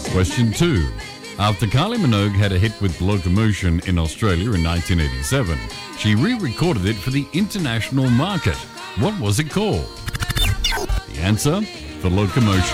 Question 2. After Kylie Minogue had a hit with Locomotion in Australia in 1987, she re-recorded it for the international market. What was it called? The answer, The Locomotion.